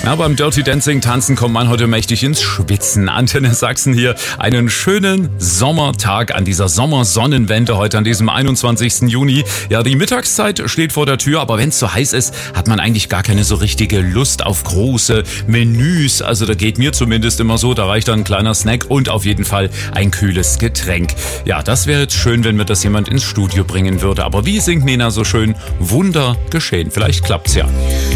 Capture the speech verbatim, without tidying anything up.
Ja, beim Dirty Dancing tanzen kommt man heute mächtig ins Schwitzen. Antenne Sachsen hier. Einen schönen Sommertag an dieser Sommersonnenwende heute an diesem einundzwanzigsten Juni. Ja, die Mittagszeit steht vor der Tür, aber wenn es so heiß ist, hat man eigentlich gar keine so richtige Lust auf große Menüs. Also da geht mir zumindest immer so, da reicht dann ein kleiner Snack und auf jeden Fall ein kühles Getränk. Ja, das wäre jetzt schön, wenn mir das jemand ins Studio bringen würde. Aber wie singt Nena so schön? Wunder geschehen. Vielleicht klappt's ja.